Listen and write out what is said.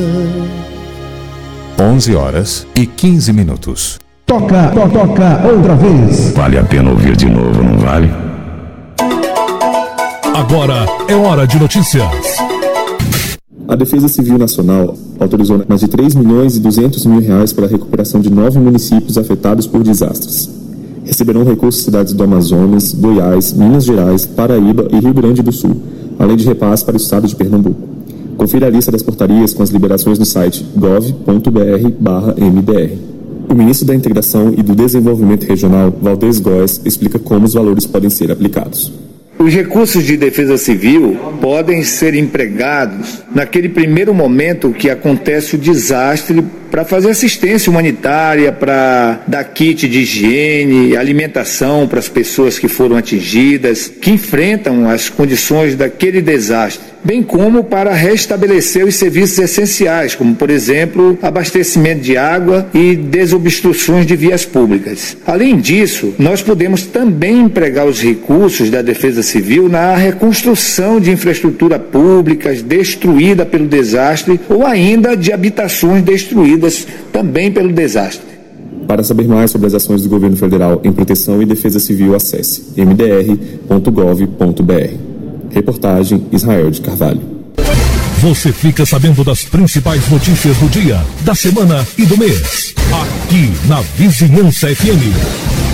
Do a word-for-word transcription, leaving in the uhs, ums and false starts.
onze horas e quinze minutos. Toca, to, toca outra vez. Vale a pena ouvir de novo, não vale? Agora é hora de notícias. A Defesa Civil Nacional autorizou mais de três milhões e duzentos mil reais para a recuperação de nove municípios afetados por desastres. Receberão recursos cidades do Amazonas, Goiás, Minas Gerais, Paraíba e Rio Grande do Sul, além de repasse para o estado de Pernambuco. Confira a lista das portarias com as liberações no site gov ponto br barra M D R. O ministro da Integração e do Desenvolvimento Regional, Valdez Góes, explica como os valores podem ser aplicados. Os recursos de defesa civil podem ser empregados naquele primeiro momento que acontece o desastre para fazer assistência humanitária, para dar kit de higiene, alimentação para as pessoas que foram atingidas, que enfrentam as condições daquele desastre, bem como para restabelecer os serviços essenciais, como, por exemplo, abastecimento de água e desobstruções de vias públicas. Além disso, nós podemos também empregar os recursos da Defesa Civil na reconstrução de infraestrutura públicas destruída pelo desastre ou ainda de habitações destruídas também pelo desastre. Para saber mais sobre as ações do governo federal em proteção e defesa civil, acesse m d r ponto gov ponto br. Reportagem Israel de Carvalho. Você fica sabendo das principais notícias do dia, da semana e do mês. Aqui na Vizinhança F M.